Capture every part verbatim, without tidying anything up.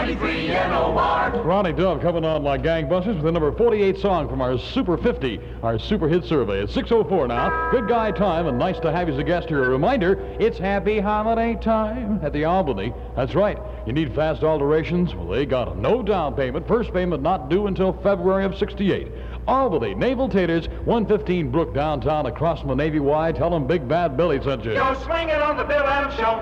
ninety-three N O R. Ronnie Dove coming on like gangbusters with the number forty-eight song from our Super fifty, our Super Hit Survey. It's six oh four now. Good guy time, and nice to have you as a guest here. A reminder, it's happy holiday time at the Albany. That's right. You need fast alterations? Well, they got a no down payment. First payment not due until February of sixty-eight. Albany, Naval Taters, one fifteen Brook downtown across from the Navy Y. Tell them Big Bad Billy sent you. Yo, swing it on the Bill Adams Show.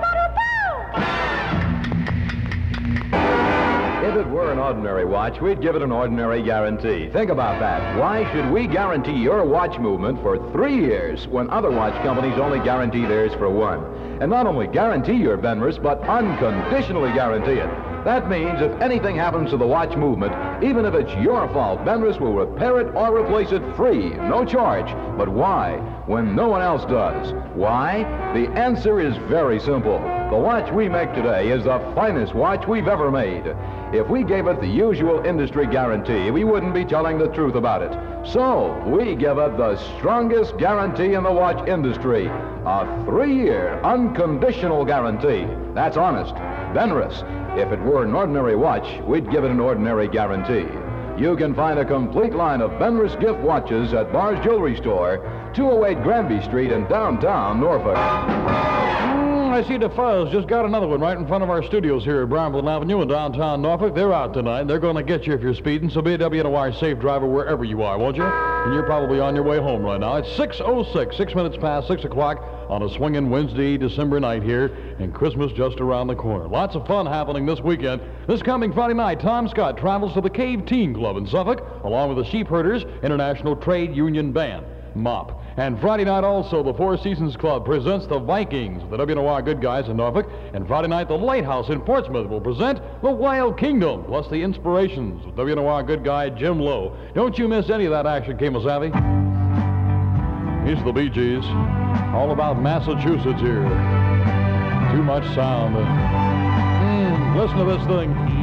If it were an ordinary watch, we'd give it an ordinary guarantee. Think about that. Why should we guarantee your watch movement for three years when other watch companies only guarantee theirs for one? And not only guarantee your Benrus, but unconditionally guarantee it. That means if anything happens to the watch movement, even if it's your fault, Benrus will repair it or replace it free, no charge. But why, when no one else does? Why? The answer is very simple. The watch we make today is the finest watch we've ever made. If we gave it the usual industry guarantee, we wouldn't be telling the truth about it. So, we give it the strongest guarantee in the watch industry. A three-year unconditional guarantee. That's honest. Benrus. If it were an ordinary watch, we'd give it an ordinary guarantee. You can find a complete line of Benrus gift watches at Barr's Jewelry Store, two oh eight Granby Street in downtown Norfolk. Mm, I see the Fuzz just got another one right in front of our studios here at Brownville Avenue in downtown Norfolk. They're out tonight. They're going to get you if you're speeding, so be a W N O R safe driver wherever you are, won't you? And you're probably on your way home right now. It's six oh six, six minutes past six o'clock on a swinging Wednesday, December night here, and Christmas just around the corner. Lots of fun happening this weekend. This coming Friday night, Tom Scott travels to the Cave Teen Club in Suffolk, along with the Sheepherders International Trade Union Band, MOP. And Friday night also, the Four Seasons Club presents the Vikings, the W N O R Good Guys in Norfolk. And Friday night, the Lighthouse in Portsmouth will present the Wild Kingdom, plus the Inspirations with W N O R Good Guy Jim Lowe. Don't you miss any of that action, Kemosabe. These are the Bee Gees, all about Massachusetts here. Too much sound. Mm, listen to this thing.